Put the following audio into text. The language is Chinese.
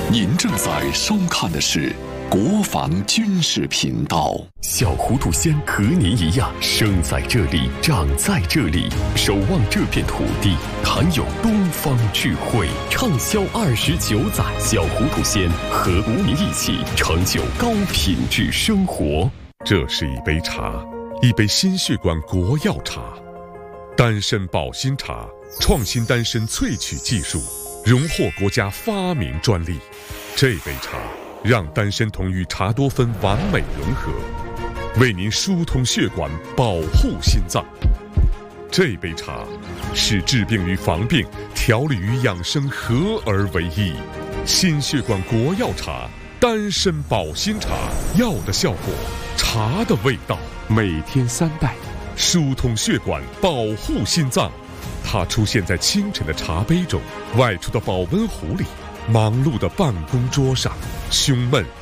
您正在收看的是国防军事频道。 小糊涂仙和您一样，生在这里，长在这里，守望这片土地，谈有东方智慧。畅销29载，小糊涂仙和您一起成就高品质生活。 这是一杯茶，一杯心血管国药茶，丹参保心茶，创新丹参萃取技术，荣获国家发明专利。这杯茶让丹参酮与茶多酚完美融合，为您疏通血管，保护心脏。这杯茶是治病与防病、调理与养生合而为一。心血管国药茶，丹参保心茶，药的效果，茶的味道。每天3袋，疏通血管，保护心脏。它出现在清晨的茶杯中，外出的保温壶里，忙碌的办公桌上，胸闷、